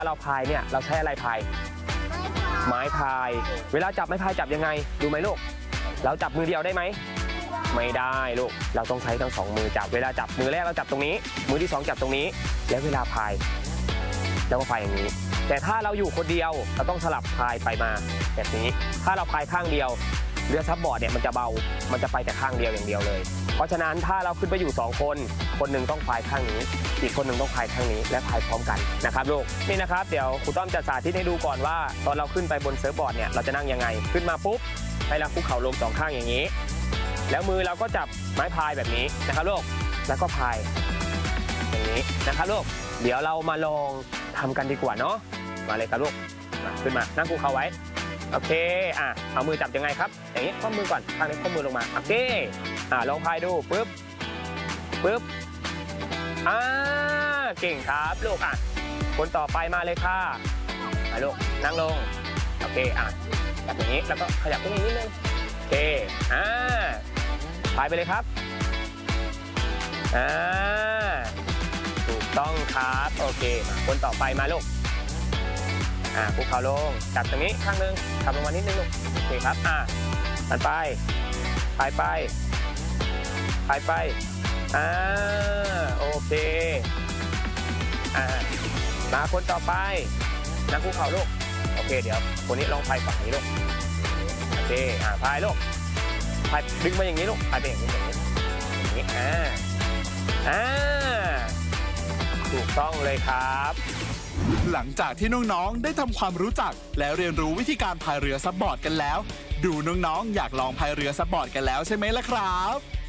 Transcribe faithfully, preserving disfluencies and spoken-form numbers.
เราพายเนี่ยเราใช้อะไรพายไม้พายเวลาจับไม้พายจับยังไงดูไหมลูกเราจับมือเดียวได้ไหมไม่ได้ลูกเราต้องใช้ทั้งสองมือจับเวลาจับมือแรกเราจับตรงนี้มือที่สองจับตรงนี้แล้วเวลาพายแล้วก็พายอย่างนี้แต่ถ้าเราอยู่คนเดียวเราต้องสลับพายไปมาแบบนี้ถ้าเราพายข้างเดียวเรือซับบอร์ดเนี่ยมันจะเบามันจะไปแต่ข้างเดียวอย่างเดียวเลยเพราะฉะนั้นถ้าเราขึ้นไปอยู่สองคนคนหนึ่งต้องพายข้างนี้อีกคนหนึ่งต้องพายข้างนี้และพายพร้อมกันนะครับลูกนี่นะครับเดี๋ยวครูต้อมจะสาธิตให้ดูก่อนว่าตอนเราขึ้นไปบนเซิร์ฟบอร์ดเนี่ยเราจะนั่งยังไงขึ้นมาปุ๊บให้เราคุกเข่าลงสองข้างอย่างนี้แล้วมือเราก็จับไม้พายแบบนี้นะครับลูกแล้วก็พายอย่างนี้นะครับลูกเดี๋ยวเรามาลองทำกันดีกว่าเนาะมาเลยครับลูกมาขึ้นมานั่งคุกเข่าไว้โอเคอ่ะเอามือจับยังไงครับอย่างนี้ข้อมือก่อนข้างนี้ข้อมือลงมาโอเคอ่ะลองพายดูปึ๊บปึ๊บอ่าเก่งครับลูกอ่ะคนต่อไปมาเลยค่ะมาลูกนั่งลงโอเคอ่ะจับอย่างนี้แล้วก็ขยับขึ้นนิดนึงโอเคอ่าพายไปเลยครับอ่าถูกต้องครับโอเคคนต่อไปมาลูกอ่าคุกเข่าลงจับตรงนี้ข้างนึงทำลงมานิดนึงลูกโอเคครับอ่าหันไปพายไปพายไปอ่าโอเคอ่ามาคนต่อไปนั่งคุกเข่าลูกโอเคเดี๋ยวคนนี้ลองพายฝั่งนี้ลูกโอเคอ่าพายลูกพายดึงมาอย่างนี้ลูกพายไปอย่างนี้อย่างนี้อย่างนี้อ่าอ่าถูกต้องเลยครับหลังจากที่น้องๆได้ทำความรู้จักและเรียนรู้วิธีการพายเรือซับบอร์ดกันแล้วดูน้องๆอยากลองพายเรือซับบอร์ดกันแล้วใช่ไหมล่ะครับ